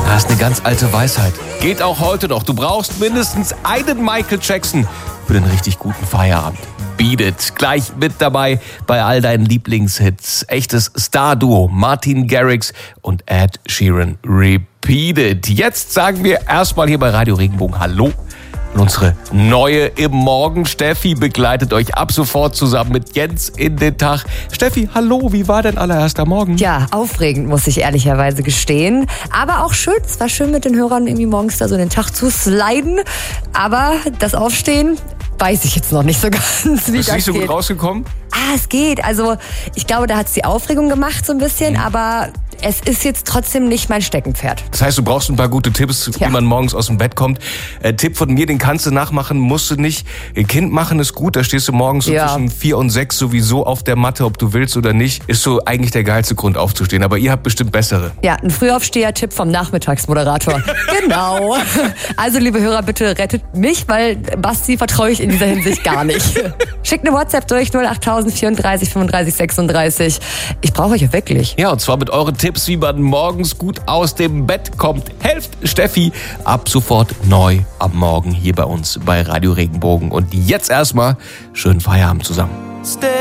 Das ist eine ganz alte Weisheit. Geht auch heute noch. Du brauchst mindestens einen Michael Jackson für den richtig guten Feierabend. Beat It. Gleich mit dabei bei all deinen Lieblingshits. Echtes Star-Duo Martin Garrix und Ed Sheeran. Repeat It. Jetzt sagen wir erstmal hier bei Radio Regenbogen Hallo. Und unsere neue im Morgen, Steffi, begleitet euch ab sofort zusammen mit Jens in den Tag. Steffi, hallo, wie war dein allererster Morgen? Ja, aufregend, muss ich ehrlicherweise gestehen. Aber auch schön, es war schön mit den Hörern irgendwie morgens da so den Tag zu sliden. Aber das Aufstehen weiß ich jetzt noch nicht so ganz, wie das geht. Bist du nicht so gut rausgekommen? Es geht. Also ich glaube, da hat es die Aufregung gemacht so ein bisschen, aber es ist jetzt trotzdem nicht mein Steckenpferd. Das heißt, du brauchst ein paar gute Tipps, wie man morgens aus dem Bett kommt. Tipp von mir, den kannst du nachmachen, musst du nicht. Kind machen ist gut, da stehst du morgens so zwischen 4 und 6 sowieso auf der Matte, ob du willst oder nicht. Ist so eigentlich der geilste Grund aufzustehen, aber ihr habt bestimmt bessere. Ja, ein Frühaufsteher-Tipp vom Nachmittagsmoderator. Genau. Also, liebe Hörer, bitte rettet mich, weil Basti vertraue ich in dieser Hinsicht gar nicht. Schickt eine WhatsApp durch 08000 34 35 36. Ich brauche euch wirklich. Ja, und zwar mit euren Tipps, wie man morgens gut aus dem Bett kommt. Helft Steffi ab sofort neu am Morgen hier bei uns bei Radio Regenbogen. Und jetzt erstmal schönen Feierabend zusammen.